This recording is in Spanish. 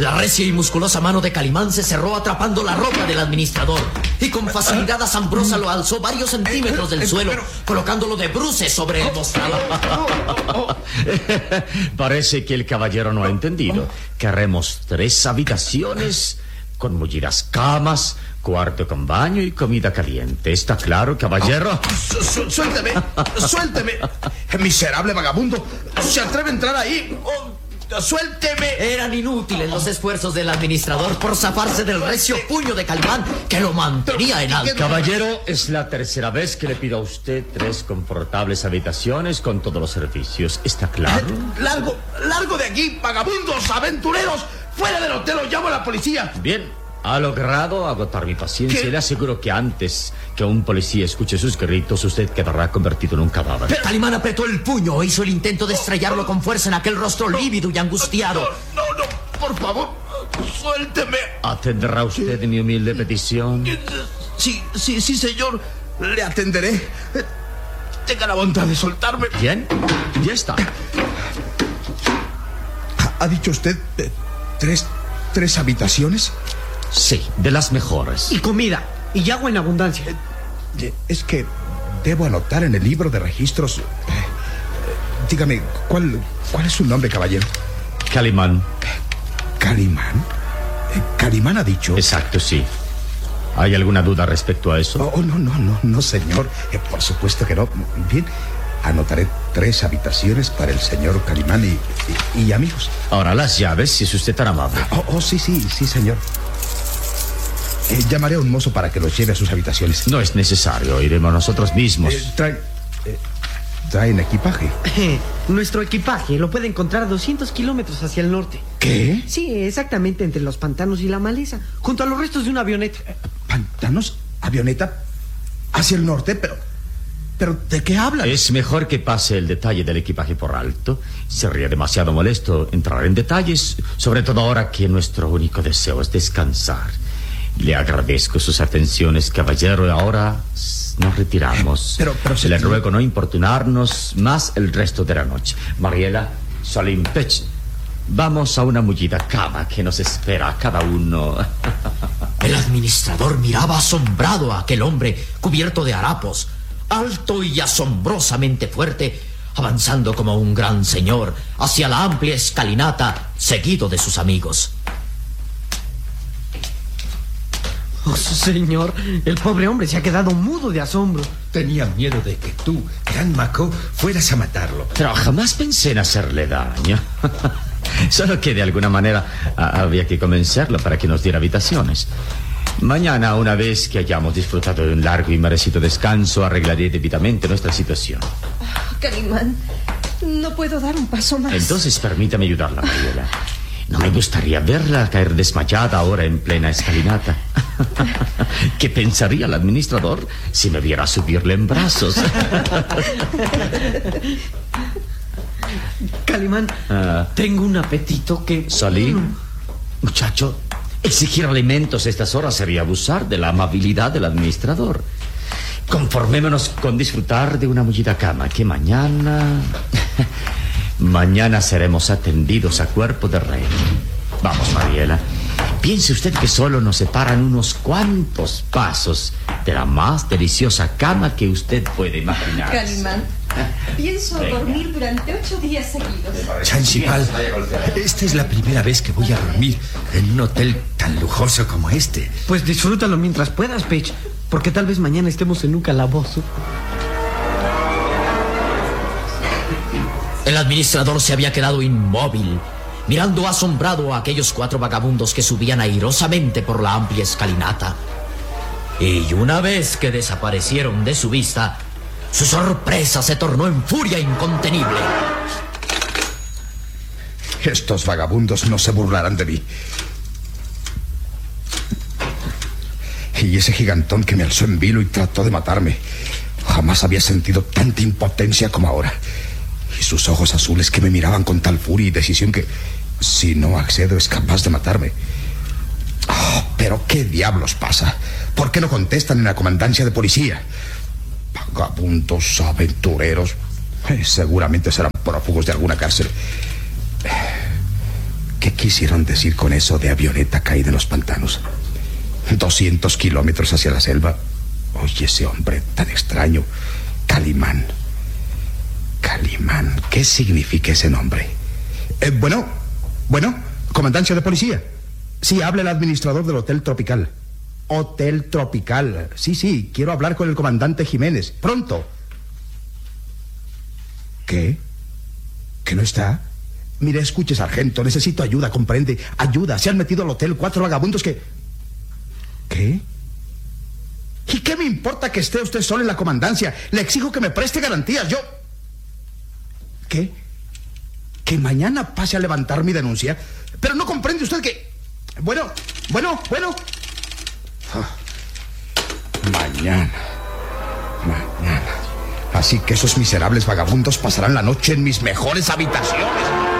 La recia y musculosa mano de Calimán se cerró atrapando la ropa del administrador y con facilidad asombrosa lo alzó varios centímetros del suelo, colocándolo de bruces sobre el mostrador. Parece que el caballero no ha entendido. Queremos 3 habitaciones con mullidas camas, cuarto con baño y comida caliente. ¿Está claro, caballero? Suélteme, suélteme. Miserable vagabundo. ¿Se atreve a entrar ahí? ¡Suélteme! Eran inútiles los esfuerzos del administrador por zafarse del recio puño de Calimán que lo mantenía en alto. Caballero, es la 3ª vez que le pido a usted 3 confortables habitaciones con todos los servicios. ¿Está claro? Largo de aquí, vagabundos, aventureros. Fuera del hotel, os llamo a la policía. Bien, ha logrado agotar mi paciencia. Le aseguro que antes que un policía escuche sus gritos, usted quedará convertido en un cadáver. Pero Calimán apretó el puño e hizo el intento de estrellarlo con fuerza en aquel rostro lívido y angustiado. No, por favor, suélteme. ¿Atenderá usted mi humilde petición? Sí, señor, le atenderé. Tenga la bondad de soltarme. Bien, ya está. ¿Ha dicho usted 3 habitaciones? Sí, de las mejores. Y comida, y agua en abundancia. Es que debo anotar en el libro de registros. Dígame, ¿cuál es su nombre, caballero? Calimán. ¿Calimán? ¿Calimán ha dicho? Exacto, sí. ¿Hay alguna duda respecto a eso? No, señor. Por supuesto que no. Bien, anotaré 3 habitaciones para el señor Calimán y amigos. Ahora las llaves, si es usted tan amable. Sí, señor. Llamaré a un mozo para que los lleve a sus habitaciones. No es necesario, iremos nosotros mismos. ¿Traen equipaje? Nuestro equipaje lo puede encontrar a 200 kilómetros hacia el norte. ¿Qué? Sí, exactamente entre los pantanos y la maleza, junto a los restos de una avioneta. ¿Pantanos? ¿Avioneta? ¿Hacia el norte? ¿Pero de qué hablan? Es mejor que pase el detalle del equipaje por alto. Sería demasiado molesto entrar en detalles, sobre todo ahora que nuestro único deseo es descansar. Le agradezco sus atenciones, caballero, y ahora nos retiramos. Pero le ruego no importunarnos más el resto de la noche. Mariela, Salim, Pech, vamos a una mullida cama que nos espera a cada uno. El administrador miraba asombrado a aquel hombre cubierto de harapos, alto y asombrosamente fuerte, avanzando como un gran señor hacia la amplia escalinata, seguido de sus amigos. Oh, señor, el pobre hombre se ha quedado mudo de asombro. Tenía miedo de que tú, Gran Maco, fueras a matarlo. Pero jamás pensé en hacerle daño. Solo que de alguna manera había que convencerlo para que nos diera habitaciones. Mañana, una vez que hayamos disfrutado de un largo y merecido descanso, arreglaré debidamente nuestra situación. Calimán, no puedo dar un paso más. Entonces permítame ayudarla, Mariela. No me gustaría verla caer desmayada ahora en plena escalinata. ¿Qué pensaría el administrador si me viera subirle en brazos? Calimán, tengo un apetito que... Salim, muchacho, exigir alimentos a estas horas sería abusar de la amabilidad del administrador. Conformémonos con disfrutar de una mullida cama que mañana seremos atendidos a cuerpo de rey. Vamos, Mariela. Piense usted que solo nos separan unos cuantos pasos de la más deliciosa cama que usted puede imaginar. Calimán, pienso dormir durante 8 días seguidos. Chancipal, esta es la primera vez que voy a dormir en un hotel tan lujoso como este. Pues disfrútalo mientras puedas, Pech, porque tal vez mañana estemos en un calabozo. El administrador se había quedado inmóvil, mirando asombrado a aquellos 4 vagabundos que subían airosamente por la amplia escalinata. Y una vez que desaparecieron de su vista, su sorpresa se tornó en furia incontenible. Estos vagabundos no se burlarán de mí. Y ese gigantón que me alzó en vilo y trató de matarme. Jamás había sentido tanta impotencia como ahora. Y sus ojos azules que me miraban con tal furia y decisión que, si no accedo, es capaz de matarme. Oh, pero ¿qué diablos pasa? ¿Por qué no contestan en la comandancia de policía? Vagabundos, aventureros. Seguramente serán prófugos de alguna cárcel. ¿Qué quisieron decir con eso de avioneta caída en los pantanos? 200 kilómetros hacia la selva. Oye, ese hombre tan extraño. Calimán. Calimán. ¿Qué significa ese nombre? Bueno, comandancia de policía. Sí, habla el administrador del Hotel Tropical. Hotel Tropical. Sí, quiero hablar con el comandante Jiménez. Pronto. ¿Qué? ¿Que no está? Mire, escuche, sargento, necesito ayuda, comprende. Ayuda, se han metido al hotel 4 vagabundos que... ¿Qué? ¿Y qué me importa que esté usted solo en la comandancia? Le exijo que me preste garantías, yo... ¿Qué? ¿Que mañana pase a levantar mi denuncia? Pero no comprende usted que... Bueno. Mañana. Así que esos miserables vagabundos pasarán la noche en mis mejores habitaciones.